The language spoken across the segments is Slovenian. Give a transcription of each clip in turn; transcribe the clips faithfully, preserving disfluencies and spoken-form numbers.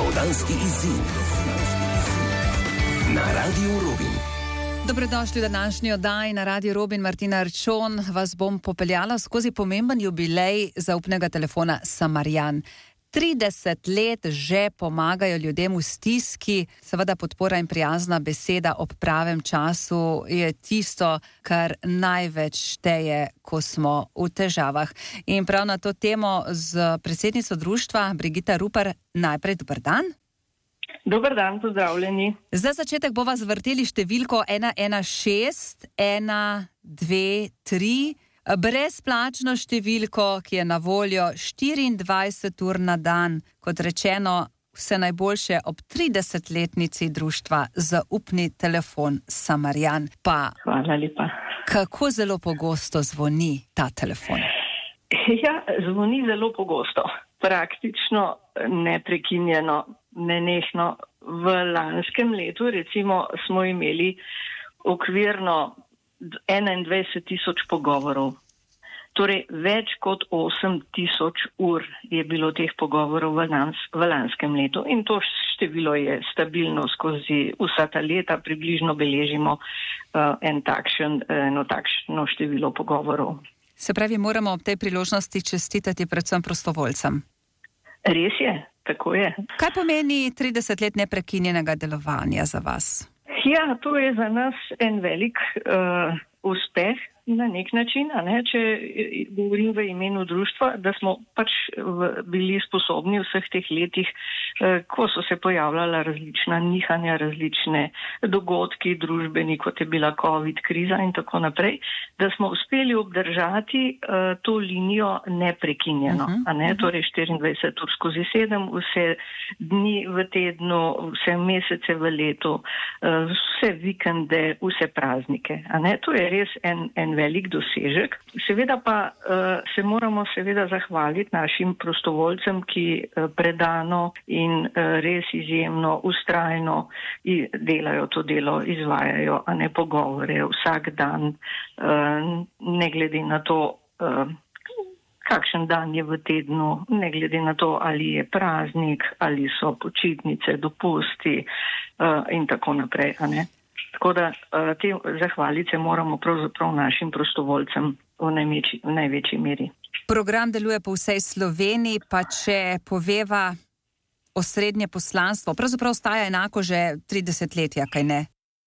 Popoldanski izziv na Radiu Robin. Dobrodošli v današnji oddaji na Radiu Robin. Martina Arčon vas bom popeljala skozi pomemben jubilej zaupnega telefona Samarjan. trideset let že pomagajo ljudem v stiski, seveda podpora in prijazna beseda ob pravem času je tisto, kar največ šteje, ko smo v težavah. In prav na to temo z predsednico društva Brigita Rupar najprej dober dan. Dober dan, pozdravljeni. Za začetek bova zvrteli številko ena ena šest ena dve tri, brezplačno številko, ki je na voljo štiriindvajset ur na dan. Kot rečeno, vse najboljše ob tridesetletnici društva Zaupni telefon Samarjan. Pa, hvala lepa. Kako zelo pogosto zvoni ta telefon? Ja, zvoni zelo pogosto. Praktično neprekinjeno, nenehno. V lanskem letu recimo smo imeli okvirno enaindvajset tisoč pogovorov. Torej, več kot osem tisoč ur je bilo teh pogovorov v, lans, v lanskem letu in to število je stabilno skozi vsa ta leta, približno beležimo uh, en takšen, eno takšno število pogovorov. Se pravi, moramo ob tej priložnosti čestitati predvsem prostovoljcem. Res je, tako je. Kaj pomeni trideset let neprekinjenega delovanja za vas? Ja, to je za nas en velik uh, uspeh na nek način, a ne, če govorim v imenu društva, da smo pač v, bili sposobni v vseh teh letih, uh, ko so se pojavljala različna nihanja, različne dogodki družbeni, kot je bila COVID kriza in tako naprej, da smo uspeli obdržati uh, to linijo neprekinjeno, uh-huh. a ne, torej štiriindvajset ur skozi sedem, vse dni v tednu, vse mesece v letu, uh, vse vikende, vse praznike, a ne, to je res en, en velik dosežek. Seveda pa uh, se moramo seveda zahvaliti našim prostovoljcem, ki uh, predano in uh, res izjemno ustrajno delajo to delo, izvajajo, a ne pogovore vsak dan, uh, ne glede na to, uh, kakšen dan je v tednu, ne glede na to, ali je praznik, ali so počitnice, dopusti uh, in tako naprej, a ne. Tako da te zahvalice moramo pravzaprav našim prostovoljcem v največji, v največji meri. Program deluje po vsej Sloveniji, pa če poveva osrednje poslanstvo, pravzaprav ostaja enako že trideset let, kaj ne?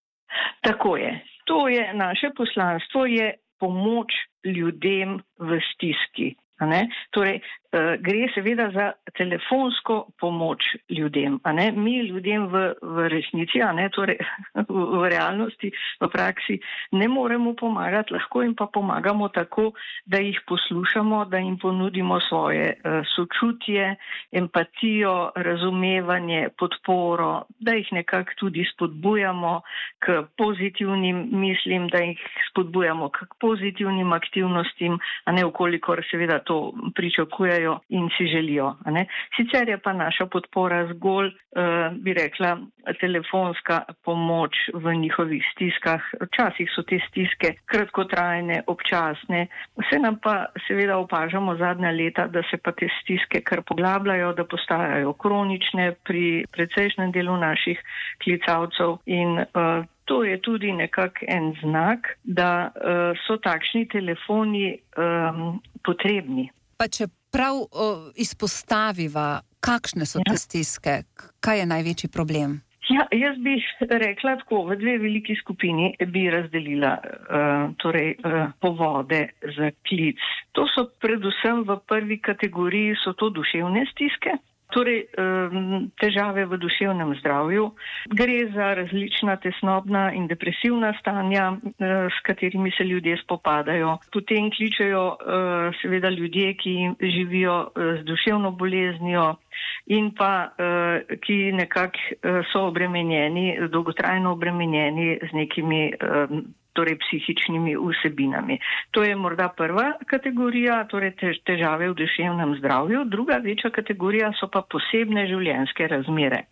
Tako je. To je naše poslanstvo, je pomoč ljudem v stiski. A ne? Torej, uh, gre seveda za telefonsko pomoč ljudem. A ne? Mi ljudem v, v resnici, a ne? Torej, v, v realnosti, v praksi ne moremo pomagati, lahko jim pa pomagamo tako, da jih poslušamo, da jim ponudimo svoje uh, sočutje, empatijo, razumevanje, podporo, da jih nekako tudi spodbujamo k pozitivnim mislim, da jih spodbujamo k pozitivnim aktivnostim, a ne ukolikor seveda to pričakujejo in si želijo. A ne? Sicer je pa naša podpora zgolj, uh, bi rekla, telefonska pomoč v njihovih stiskah. Včasih so te stiske kratkotrajne, občasne. Vse nam pa seveda opažamo zadnja leta, da se pa te stiske kar poglabljajo, da postajajo kronične pri precejšnjem delu naših klicavcev in uh, to je tudi nekak en znak, da uh, so takšni telefoni um, potrebni. Pa če prav uh, izpostaviva, kakšne so ja. te stiske, kaj je največji problem? Ja, jaz bi rekla tako, v dve veliki skupini bi razdelila uh, torej, uh, povode za klic. To so predvsem v prvi kategoriji, so to duševne stiske. Torej, težave v duševnem zdravju. Gre za različna tesnobna in depresivna stanja, s katerimi se ljudje spopadajo. Potem kličejo seveda ljudje, ki živijo z duševno boleznijo in pa ki nekako so obremenjeni, dolgotrajno obremenjeni z nekimi torej psihičnimi vsebinami. To je morda prva kategorija, torej težave v duševnem zdravju. Druga večja kategorija so pa posebne življenjske razmere,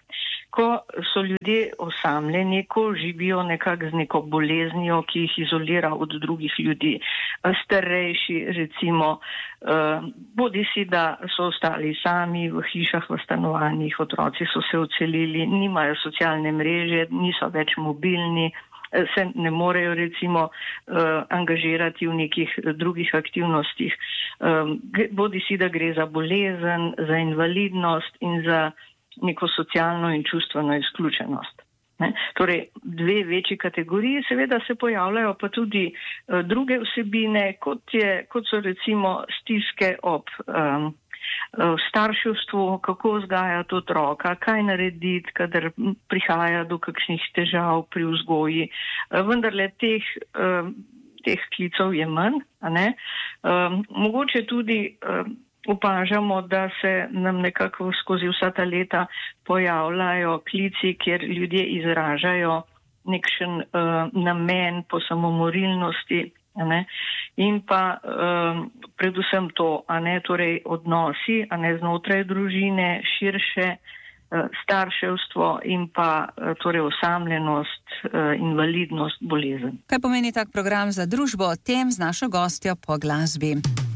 ko so ljudje osamljeni, ko živijo nekako z neko boleznijo, ki jih izolira od drugih ljudi, starejši recimo, bodi si, da so ostali sami v hišah, v stanovanjih, otroci so se odselili, nimajo socialne mreže, niso več mobilni, se ne morejo recimo uh, angažirati v nekih drugih aktivnostih. Um, bodi si, da gre za bolezen, za invalidnost in za neko socialno in čustveno izključenost. Ne? Torej, dve večji kategoriji, seveda se pojavljajo pa tudi uh, druge vsebine, kot, je, kot so recimo stiske ob um, v starševstvu, kako vzgajati otroka, kaj narediti, kadar prihaja do kakšnih težav pri vzgoji. Vendarle teh, teh klicev je manj. A ne? Mogoče tudi opažamo, da se nam nekako skozi vsa ta leta pojavljajo klici, kjer ljudje izražajo nekšen namen po samomorilnosti. Ne? In pa um, predvsem to, a ne, torej odnosi, a ne, znotraj družine, širše uh, starševstvo in pa uh, torej osamljenost, uh, invalidnost, bolezen. Kaj pomeni tak program za družbo? O tem z našo gostjo po glasbi.